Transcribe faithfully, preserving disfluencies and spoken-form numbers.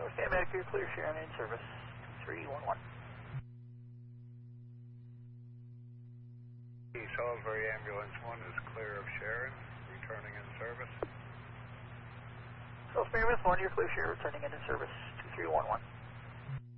Stand back here, clear Sharon in service, three one one. Salisbury Ambulance one is clear of Sharon, returning in service. Salisbury Ambulance one, you're clear Sharon, returning into service, two three one one.